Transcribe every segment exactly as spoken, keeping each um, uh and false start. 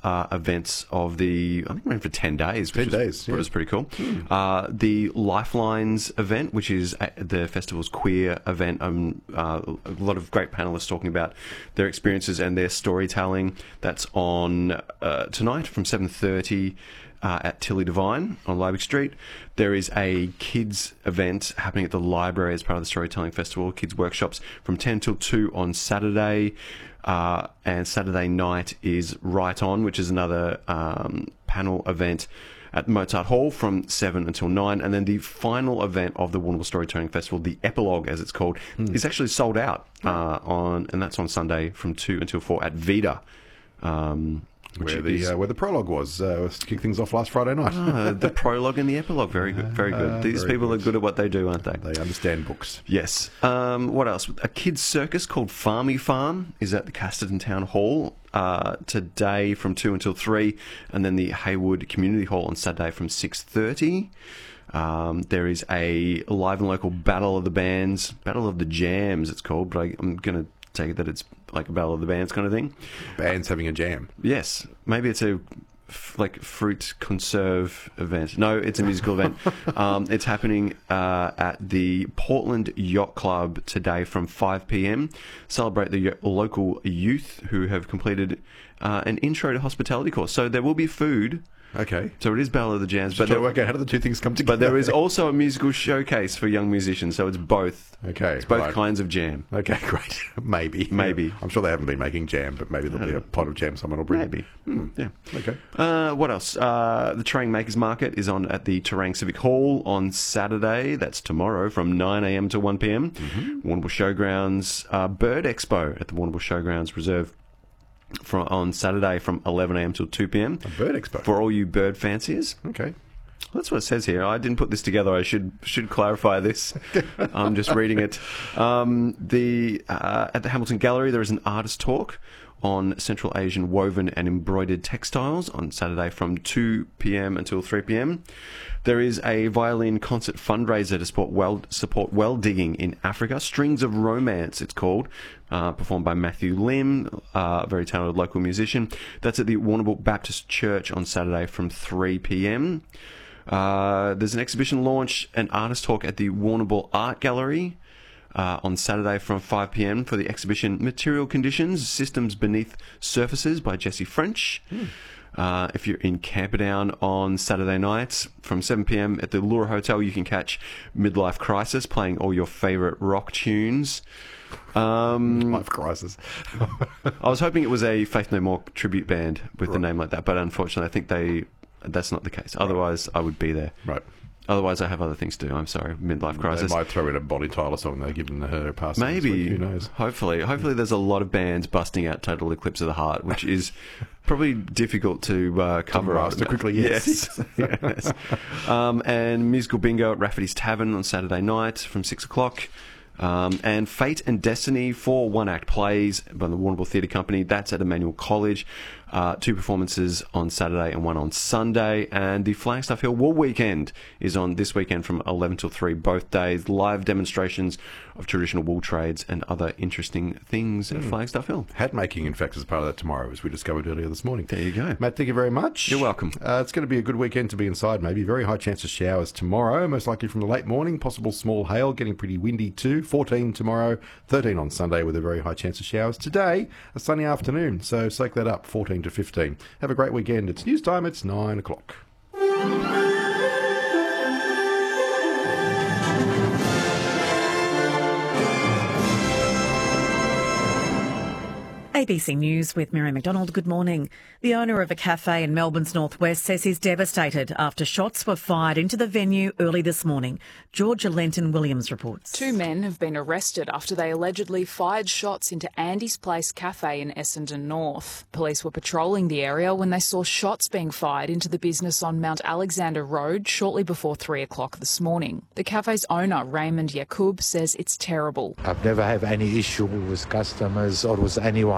uh, events of the, I think we're in for ten days. ten which was, days, yeah. Which was pretty cool. Mm. Uh, the Lifelines event, which is the festival's queer event. Um, uh, a lot of great panellists talking about their experiences and their storytelling. That's on uh, tonight from seven thirty. Uh, at Tilly Devine on Liebig Street. There is a kids event happening at the library as part of the Storytelling Festival, kids workshops from ten till two on Saturday. Uh, and Saturday night is Right On, which is another um, panel event at Mozart Hall from seven until nine. And then the final event of the Warrnambool Storytelling Festival, the Epilogue as it's called, mm. is actually sold out uh, on, and that's on Sunday from two until four at Vida. Um, Where the, uh, where the prologue was, uh, was to kick things off last Friday night. uh, the prologue and the epilogue, very good, very good. Uh, These very people good. are good at what they do, aren't they? They understand books. Yes. Um, what else? A kids' circus called Farmy Farm is at the Casterton Town Hall uh, today from two until three, and then the Haywood Community Hall on Saturday from six thirty. Um, there is a live and local Battle of the Bands, Battle of the Jams it's called, but I, I'm going to take it that it's like a Battle of the Bands kind of thing. Bands having a jam. Yes. Maybe it's a f- like fruit conserve event. No, it's a musical event. Um, it's happening uh, at the Portland Yacht Club today from five p.m. Celebrate the y- local youth who have completed uh, an intro to hospitality course. So there will be food. Okay. So it is Battle of the Jams. But work out how do the two things come together? But there is also a musical showcase for young musicians, so it's both. Okay. It's both right. kinds of jam. Okay, great. Maybe. Maybe. Yeah. I'm sure they haven't been making jam, but maybe there'll be a pot of jam someone will bring. Maybe. Hmm. Yeah. Okay. Uh, what else? Uh, the Terang Makers Market is on at the Terang Civic Hall on Saturday. That's tomorrow from nine a.m. to one p.m. Mm-hmm. Warrnambool Showgrounds uh, Bird Expo at the Warrnambool Showgrounds Reserve from, on Saturday from eleven a.m. till two p.m. A bird expo. For all you bird fanciers. Okay. That's what it says here. I didn't put this together. I should should clarify this. I'm just reading it. Um, the uh, at the Hamilton Gallery, there is an artist talk on Central Asian woven and embroidered textiles on Saturday from two p.m. until three p.m. There is a violin concert fundraiser to support well, support well digging in Africa. Strings of Romance, it's called, uh, performed by Matthew Lim, uh, a very talented local musician. That's at the Warrnambool Baptist Church on Saturday from three p.m. Uh, there's an exhibition launch, an artist talk at the Warrnambool Art Gallery uh, on Saturday from five p.m. for the exhibition Material Conditions, Systems Beneath Surfaces by Jesse French. Mm. Uh, if you're in Camperdown on Saturday nights from seven p.m. at the Lura Hotel, you can catch Midlife Crisis playing all your favourite rock tunes. Um, Midlife Crisis. I was hoping it was a Faith No More tribute band with right. a name like that, but unfortunately I think they that's not the case. Otherwise I would be there. Right. Otherwise I have other things to do. I'm sorry. Midlife Crisis. They might throw in a Bonnie Tyler song though, given her passing. Maybe. Who knows? Hopefully. Hopefully there's a lot of bands busting out Total Eclipse of the Heart, which is probably difficult to uh, cover up. up. quickly, yes. Yes. yes. Um, and musical bingo at Rafferty's Tavern on Saturday night from six o'clock. Um, and Fate and Destiny, four one-act plays by the Warrnambool Theatre Company. That's at Emmanuel College. Uh, two performances on Saturday and one on Sunday. And the Flagstaff Hill Wool Weekend is on this weekend from eleven till three, both days. Live demonstrations of traditional wool trades and other interesting things mm. at Flagstaff Hill. Hat making, in fact, is part of that tomorrow, as we discovered earlier this morning. There you go. Matt, thank you very much. You're welcome. Uh, it's going to be a good weekend to be inside, maybe. Very high chance of showers tomorrow, most likely from the late morning. Possible small hail, getting pretty windy too. fourteen tomorrow, thirteen on Sunday with a very high chance of showers. Today, a sunny afternoon, so soak that up, fourteen to fifteen. Have a great weekend. It's news time. It's nine o'clock. A B C News with Mary McDonald. Good morning. The owner of a cafe in Melbourne's northwest says he's devastated after shots were fired into the venue early this morning. Georgia Lenton-Williams reports. Two men have been arrested after they allegedly fired shots into Andy's Place Cafe in Essendon North. Police were patrolling the area when they saw shots being fired into the business on Mount Alexander Road shortly before three o'clock this morning. The cafe's owner, Raymond Yacoub, says it's terrible. I've never had any issue with customers or with anyone.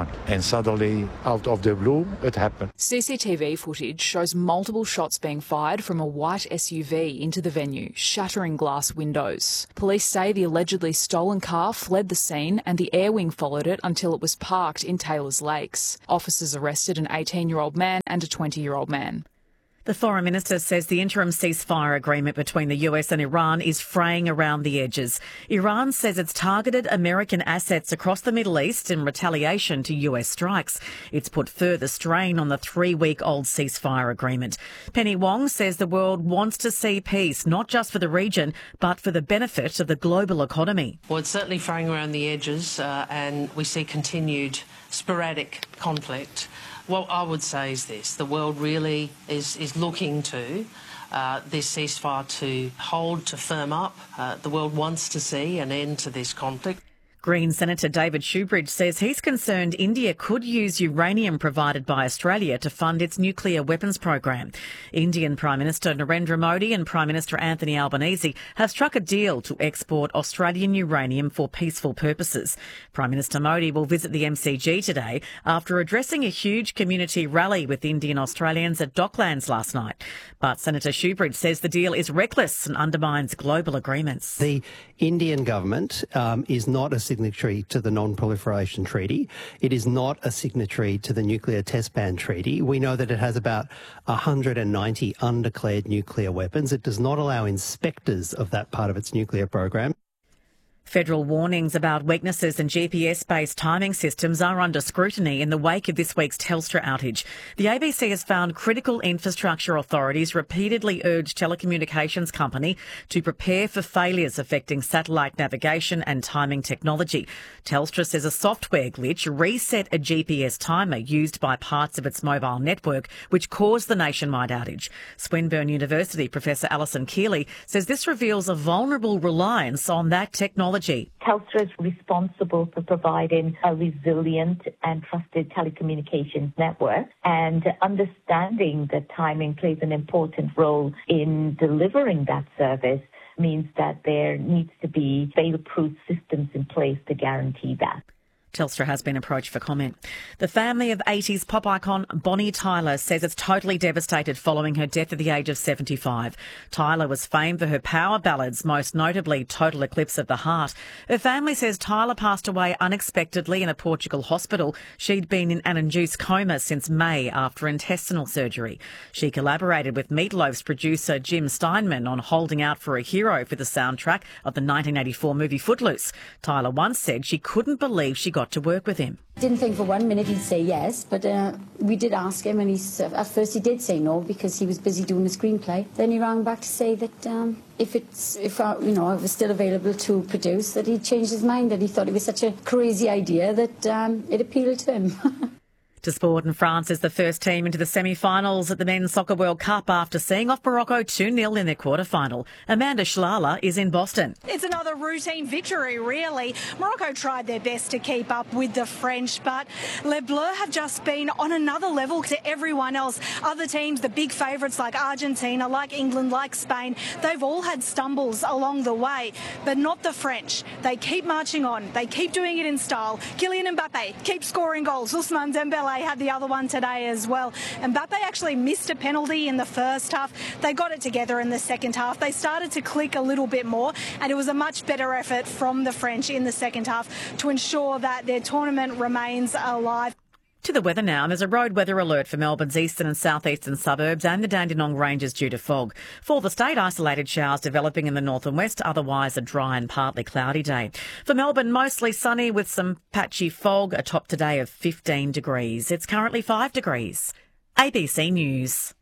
on. And suddenly, out of the blue, it happened. C C T V footage shows multiple shots being fired from a white S U V into the venue, shattering glass windows. Police say the allegedly stolen car fled the scene and the air wing followed it until it was parked in Taylors Lakes. Officers arrested an eighteen-year-old man and a twenty-year-old man. The foreign minister says the interim ceasefire agreement between the U S and Iran is fraying around the edges. Iran says it's targeted American assets across the Middle East in retaliation to U S strikes. It's put further strain on the three-week-old ceasefire agreement. Penny Wong says the world wants to see peace, not just for the region, but for the benefit of the global economy. Well, it's certainly fraying around the edges, uh, and we see continued sporadic conflict. What I would say is this: the world really is, is looking to uh, this ceasefire to hold, to firm up. Uh, the world wants to see an end to this conflict. Green Senator David Shoebridge says he's concerned India could use uranium provided by Australia to fund its nuclear weapons program. Indian Prime Minister Narendra Modi and Prime Minister Anthony Albanese have struck a deal to export Australian uranium for peaceful purposes. Prime Minister Modi will visit the M C G today after addressing a huge community rally with Indian Australians at Docklands last night. But Senator Shoebridge says the deal is reckless and undermines global agreements. The Indian government um, is not a signatory to the Non-Proliferation Treaty. It is not a signatory to the Nuclear Test Ban Treaty. We know that it has about one hundred ninety undeclared nuclear weapons. It does not allow inspectors of that part of its nuclear program. Federal warnings about weaknesses in G P S-based timing systems are under scrutiny in the wake of this week's Telstra outage. The A B C has found critical infrastructure authorities repeatedly urge telecommunications company to prepare for failures affecting satellite navigation and timing technology. Telstra says a software glitch reset a G P S timer used by parts of its mobile network, which caused the nationwide outage. Swinburne University Professor Alison Keeley says this reveals a vulnerable reliance on that technology. Telstra is responsible for providing a resilient and trusted telecommunications network, and understanding that timing plays an important role in delivering that service means that there needs to be fail-proof systems in place to guarantee that. Telstra has been approached for comment. The family of eighties pop icon Bonnie Tyler says it's totally devastated following her death at the age of seventy-five. Tyler was famed for her power ballads, most notably Total Eclipse of the Heart. Her family says Tyler passed away unexpectedly in a Portugal hospital. She'd been in an induced coma since May after intestinal surgery. She collaborated with Meatloaf's producer Jim Steinman on Holding Out for a Hero for the soundtrack of the nineteen eighty-four movie Footloose. Tyler once said she couldn't believe she got to work with him. Didn't think for one minute he'd say yes, but uh, we did ask him, and he, at first he did say no because he was busy doing a screenplay. Then he rang back to say that um, if it's if I, you know, I was still available to produce, that he'd changed his mind, that he thought it was such a crazy idea that um, it appealed to him. To sport, and France is the first team into the semi-finals at the Men's Soccer World Cup after seeing off Morocco two nil in their quarter-final. Amanda Schlala is in Boston. It's another routine victory, really. Morocco tried their best to keep up with the French, but Les Bleus have just been on another level to everyone else. Other teams, the big favourites like Argentina, like England, like Spain, they've all had stumbles along the way, but not the French. They keep marching on. They keep doing it in style. Kylian Mbappe keeps scoring goals. Ousmane Dembele had the other one today as well. Mbappe actually missed a penalty in the first half. They got it together in the second half. They started to click a little bit more, and it was a much better effort from the French in the second half to ensure that their tournament remains alive. To the weather now. There's a road weather alert for Melbourne's eastern and southeastern suburbs and the Dandenong Ranges due to fog. For the state, isolated showers developing in the north and west, otherwise a dry and partly cloudy day. For Melbourne, mostly sunny with some patchy fog, a top today of fifteen degrees. It's currently five degrees. A B C News.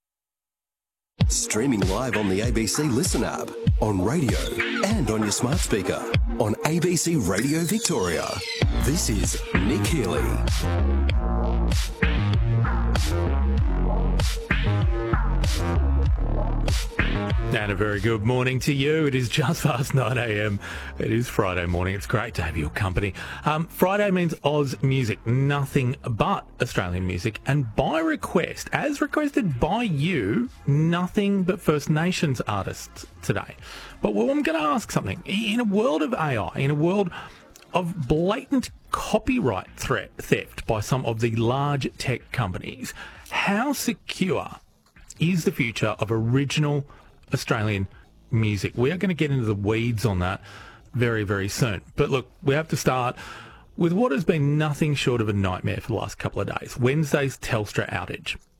Streaming live on the A B C Listen app, on radio and on your smart speaker, on A B C Radio Victoria. This is Nick Healy. And a very good morning to you. It is just past nine a.m. It is Friday morning. It's great to have your company. Um, Friday means Oz music, nothing but Australian music. And by request, as requested by you, nothing but First Nations artists today. But well, I'm going to ask something. In a world of A I, in a world of blatant copyright threat theft by some of the large tech companies. How secure is the future of original Australian music? We are going to get into the weeds on that very, very soon. But look, we have to start with what has been nothing short of a nightmare for the last couple of days. Wednesday's Telstra outage.